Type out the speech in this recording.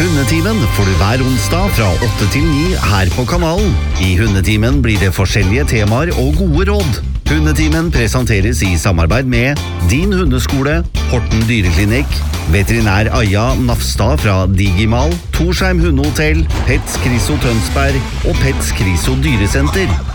Hundetimen får du hver onsdag fra 8 til 9 her på kanalen. I Hundetimen blir det forskjellige temaer og gode råd. Hundetimen presenteres i samarbeid med Din Hundeskole, Horten Dyreklinikk, Veterinær Aja Nafstad fra Digimal, Torsheim Hundehotell, Pets Kriso Tønsberg og Pets Kriso Dyresenter.